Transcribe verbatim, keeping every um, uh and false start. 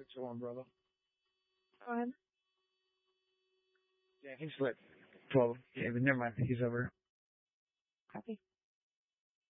six oh one, brother. Go ahead. Yeah, he's lit. twelve. Yeah, but never mind. He's over. Copy.